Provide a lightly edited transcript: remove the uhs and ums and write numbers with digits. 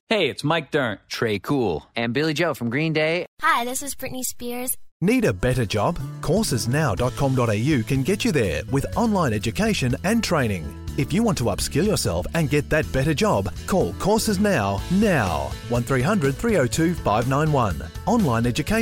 Hey, it's Mike Dirnt, Trey Cool, and Billy Joe from Green Day. Hi, this is Britney Spears. Need a better job? Coursesnow.com.au can get you there with online education and training. If you want to upskill yourself and get that better job, call Courses Now 1300 302 591. Online education.